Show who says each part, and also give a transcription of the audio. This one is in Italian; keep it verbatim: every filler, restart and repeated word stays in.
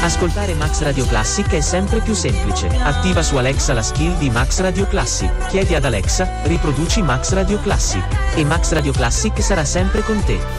Speaker 1: Ascoltare Max Radio Classic è sempre più semplice. Attiva su Alexa la skill di Max Radio Classic. Chiedi ad Alexa, riproduci Max Radio Classic. E Max Radio Classic sarà sempre con te.